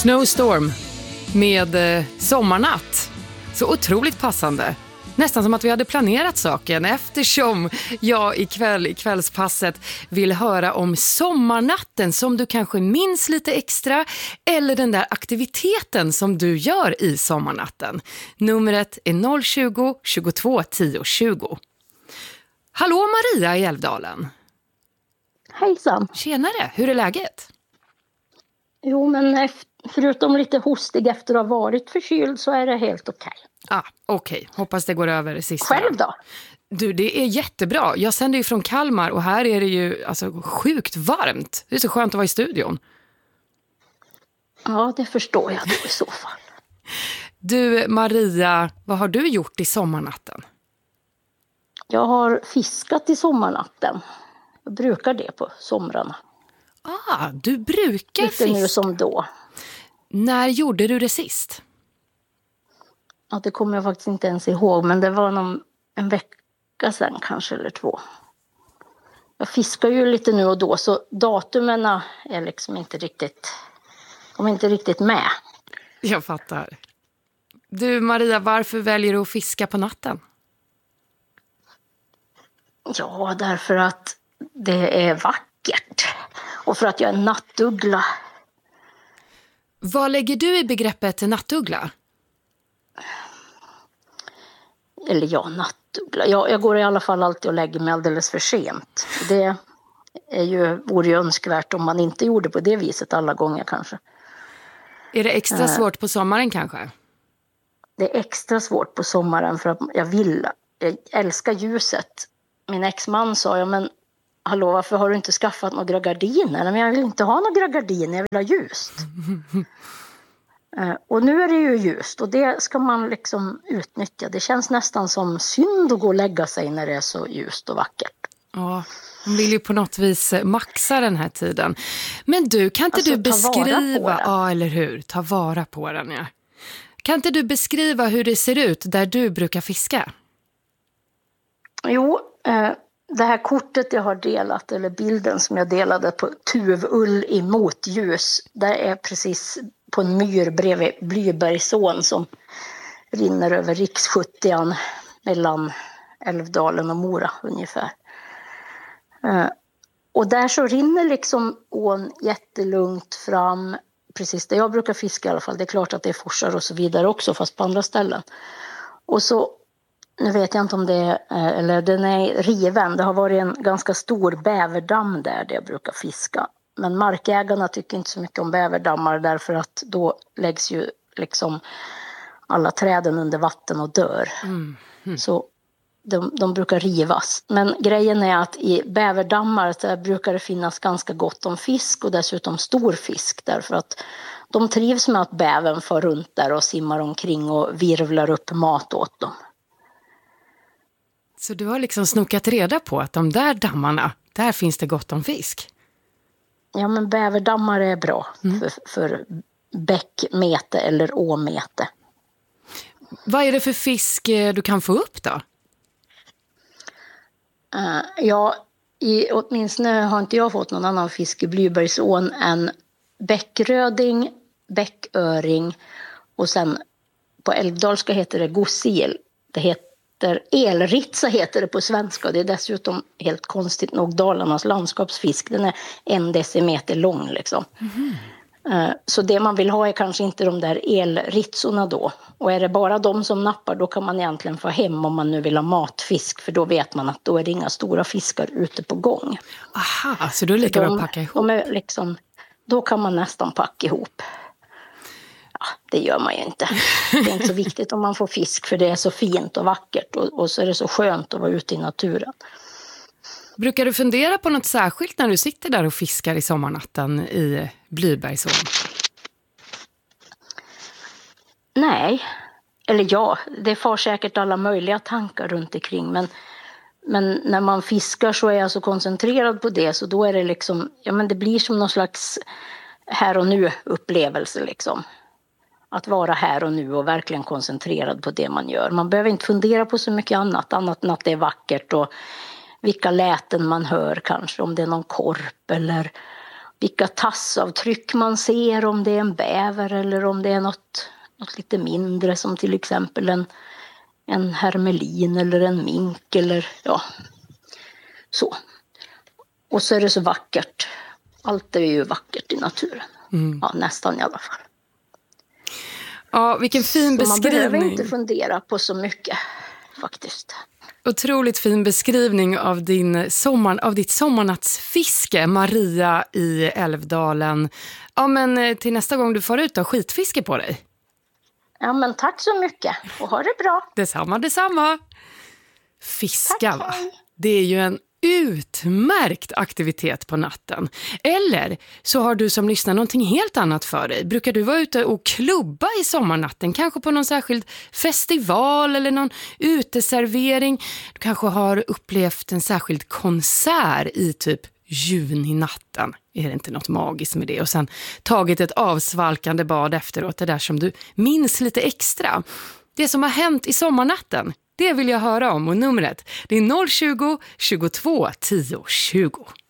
Snowstorm med sommarnatt. Så otroligt passande. Nästan som att vi hade planerat saken, eftersom jag i kvällspasset vill höra om sommarnatten som du kanske minns lite extra, eller den där aktiviteten som du gör i sommarnatten. Numret är 020 22 10 20. Hallå Maria i Älvdalen. Hejsan. Tjenare, hur är läget? Jo, men förutom lite hostig efter att ha varit förkyld så är det helt okej. Okej. Hoppas det går över sist. Själv då? Du, det är jättebra. Jag sänder ju från Kalmar och här är det ju alltså sjukt varmt. Det är så skönt att vara i studion. Ja, det förstår jag då i så fall. Du Maria, vad har du gjort i sommarnatten? Jag har fiskat i sommarnatten. Jag brukar det på somrarna. Du brukar fiska. Lite nu som då. När gjorde du det sist? Ja, det kommer jag faktiskt inte ens ihåg, men det var en vecka sedan kanske eller 2. Jag fiskar ju lite nu och då, så datumen är liksom inte riktigt med. Jag fattar. Du Maria, varför väljer du att fiska på natten? Ja, därför att det är vackert. Och för att jag är nattuggla. Vad lägger du i begreppet nattuggla? Eller ja, nattuggla. Jag går i alla fall alltid och lägger mig alldeles för sent. Det vore ju önskvärt om man inte gjorde på det viset alla gånger kanske. Är det extra svårt på sommaren kanske? Det är extra svårt på sommaren för att jag älskar ljuset. Min exman sa, men hallå, varför har du inte skaffat några gardiner? Men jag vill inte ha några gardiner, jag vill ha ljust. Och nu är det ju ljust och det ska man liksom utnyttja. Det känns nästan som synd att gå och lägga sig när det är så ljust och vackert. Ja, man vill ju på något vis maxa den här tiden. Men du, kan inte du beskriva... Ja, eller hur? Ta vara på den, ja. Kan inte du beskriva hur det ser ut där du brukar fiska? Jo, det här kortet jag har delat, eller bilden som jag delade på Tuvull i motljus, där är precis på en myr bredvid Blybergsån som rinner över riks-70 mellan Älvdalen och Mora ungefär. Och där så rinner liksom ån jättelugnt fram, precis där jag brukar fiska i alla fall. Det är klart att det är forsar och så vidare också, fast på andra ställen. Och så, nu vet jag inte om det är, eller den är riven. Det har varit en ganska stor bäverdamm där jag brukar fiska. Men markägarna tycker inte så mycket om bäverdammar därför att då läggs ju liksom alla träden under vatten och dör. Så de brukar rivas. Men grejen är att i bäverdammar så brukar det finnas ganska gott om fisk och dessutom stor fisk. Därför att de trivs med att bävern far runt där och simmar omkring och virvlar upp mat åt dem. Så du har liksom snokat reda på att de där dammarna, där finns det gott om fisk? Ja, men bäverdammar är bra för bäckmete eller åmete. Vad är det för fisk du kan få upp då? Åtminstone har inte jag fått någon annan fisk i Blybergsån än bäckröding, bäcköring och sen på älvdalska heter det gossil. Det heter elritsa heter det på svenska. Det är dessutom helt konstigt nog Dalarnas landskapsfisk. Den är 1 decimeter lång liksom. Så det man vill ha är kanske inte de där elritsorna då. Och är det bara de som nappar, då kan man egentligen få hem om man nu vill ha matfisk. För då vet man att då är det inga stora fiskar ute på gång. Aha, så då är det lika bra att packa ihop. Då kan man nästan packa ihop. Ja, det gör man ju inte. Det är inte så viktigt om man får fisk, för det är så fint och vackert. Och så är det så skönt att vara ute i naturen. Brukar du fundera på något särskilt när du sitter där och fiskar i sommarnatten i Blybergsån? Nej, eller ja, det får säkert alla möjliga tankar runt omkring. Men när man fiskar så är jag så koncentrerad på det, så då är det liksom, det blir som någon slags här och nu upplevelse liksom. Att vara här och nu och verkligen koncentrerad på det man gör. Man behöver inte fundera på så mycket annat än att det är vackert och vilka läten man hör kanske, om det är någon korp eller vilka tassavtryck man ser, om det är en bäver eller om det är något lite mindre som till exempel en hermelin eller en mink eller ja, så. Och så är det så vackert. Allt är ju vackert i naturen. Ja, nästan i alla fall. Ja, vilken fin beskrivning. Man behöver inte fundera på så mycket faktiskt. Otroligt fin beskrivning av ditt sommarnattsfiske, Maria i Älvdalen. Ja, men till nästa gång du får ut då, skitfiske på dig. Ja, men tack så mycket och ha det bra. Detsamma. Fiska, tack, va? Det är ju en utmärkt aktivitet på natten. Eller så har du som lyssnar någonting helt annat för dig. Brukar du vara ute och klubba i sommarnatten? Kanske på någon särskild festival eller någon uteservering. Du kanske har upplevt en särskild konsert i typ juninatten. Är det inte något magiskt med det? Och sen tagit ett avsvalkande bad efteråt. Det där som du minns lite extra. Det som har hänt i sommarnatten. Det vill jag höra om, och numret det är 020 22 10 20.